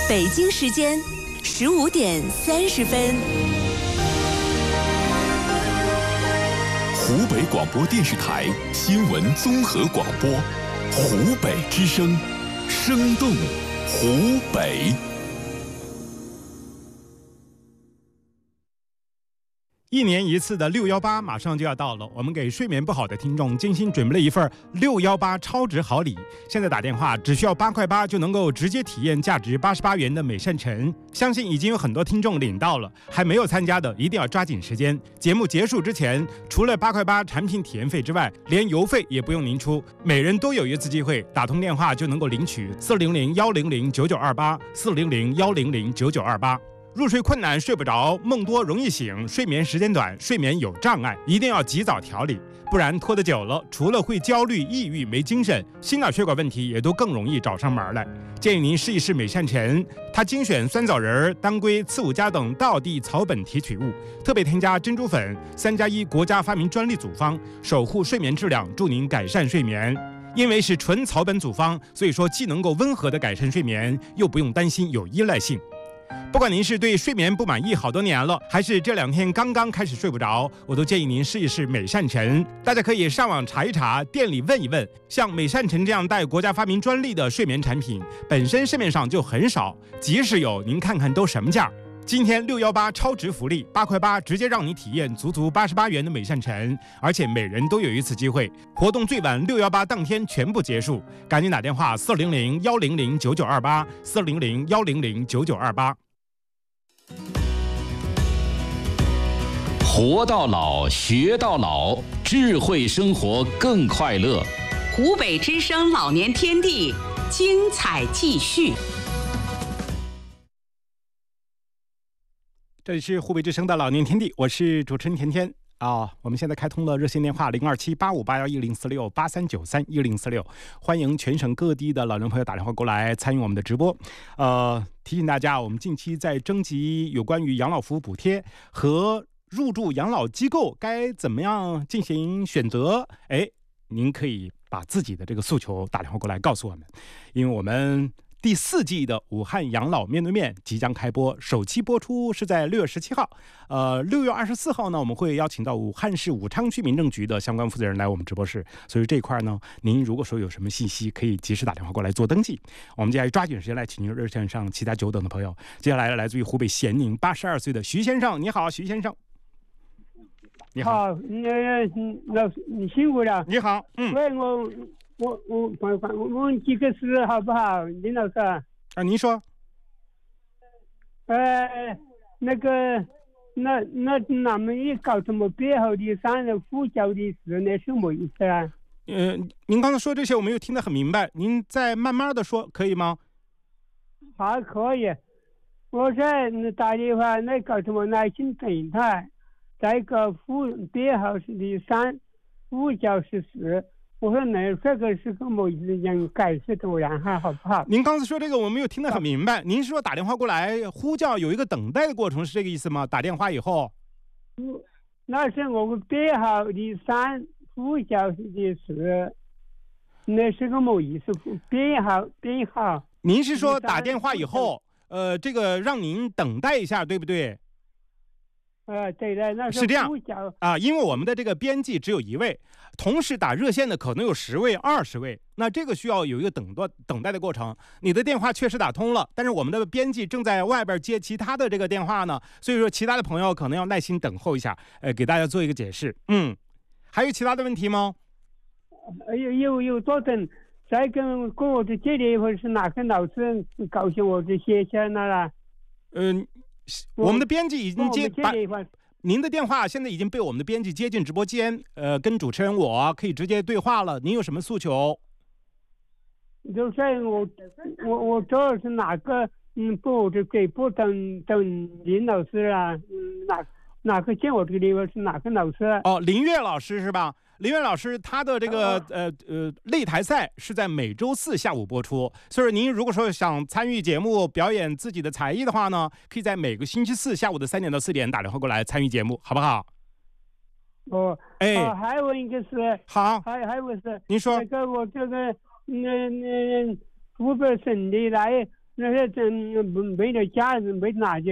北京时间15:30。 湖北广播电视台新闻综合广播，湖北之声，生动湖北。 一年一次的618马上就要到了，我们给睡眠不好的听众精心准备了一份618超值好礼。现在打电话只需要8块8就能够直接体验价值88元的美善晨，相信已经有很多听众领到了，还没有参加的一定要抓紧时间。节目结束之前，除了8块8产品体验费之外，连邮费也不用您出，每人都有一次机会，打通电话就能够领取400-100-9928，400-100-9928。入睡困难睡不着，梦多容易醒，睡眠时间短，睡眠有障碍，一定要及早调理，不然拖得久了，除了会焦虑、抑郁、没精神，心脑血管问题也都更容易找上门来。建议您试一试美善晨，它精选酸枣仁、当归、刺五加等道地草本提取物，特别添加珍珠粉，3+1国家发明专利组方，守护睡眠质量，助您改善睡眠。因为是纯草本组方，所以说既能够温和的改善睡眠，又不用担心有依赖性。不管您是对睡眠不满意好多年了，还是这2天刚刚开始睡不着，我都建议您试一试美善晨。大家可以上网查一查，店里问一问。像美善晨这样带国家发明专利的睡眠产品，本身市面上就很少，即使有，您看看都什么价。今天618超值福利，8块8直接让你体验足88元的美善晨，而且每人都有一次机会。活动最晚618当天全部结束，赶紧打电话400-100-9928，400-100-9928。 活到老，学到老，智慧生活更快乐。 湖北之声老年天地，精彩继续。 这里是湖北之声的老年天地，我是主持人甜甜啊。我们现在开通了热线电话0278581104683931046，欢迎全省各地的老人朋友打电话过来参与我们的直播。提醒大家，我们近期在征集有关于养老服务补贴和入住养老机构该怎么样进行选择。您可以把自己的这个诉求打电话过来告诉我们，因为我们第4季的武汉养老面对面即将开播，首期播出是在6月17号。6月24号呢，我们会邀请到武汉市武昌区民政局的相关负责人来我们直播室，所以这一块呢，您如果说有什么信息，可以及时打电话过来做登记。我们接下来抓紧时间来请您热线上其他久等的朋友。接下来来自于湖北咸宁82岁的徐先生，你好，徐先生。你好， 你辛苦了。 你好， 喂，我问几个事好不好，林老师？ 您说。 那个，那们一搞什么背后的3人呼叫的事，那什么意思啊？ 您刚才说这些我没有听得很明白，您再慢慢的说可以吗？ 好，可以。我说打电话那搞什么耐心等待，再个背后是的3，呼叫是4。我说那这个是跟我人改是怎么样哈，好不好？ 您刚才说这个我没有听得很明白，您是说打电话过来呼叫有一个等待的过程，是这个意思吗？打电话以后， 那是我们背后的3，呼叫的4，那是个什么意思？编号。 您是说打电话以后，这个让您等待一下，对不对？ 对的，那是这样啊，因为我们的这个编辑只有1位，同时打热线的可能有10位、20位，那这个需要有一个等待的过程。你的电话确实打通了，但是我们的编辑正在外边接其他的这个电话呢，所以说其他的朋友可能要耐心等候一下，给大家做一个解释。还有其他的问题吗？ 有多等，再跟我的姐姐一会儿是哪个老师高兴我就写下来了。 我们的编辑已经您的电话现在已经被我们的编辑接进直播间，跟主持人我可以直接对话了。您有什么诉求？ 就是我这是哪个不等林老师啊？哪个见我这个地方是哪个老师？ 林月老师是吧？林月老师他的这个擂台赛是在每周4下午播出，所以您如果说想参与节目表演自己的才艺的话呢，可以在每个星期4下午的3点到4点打电话过来参与节目，好不好？ 还有一个是好， 还有一个是您说那个我这个湖北省的来那是真没得家人没拿去。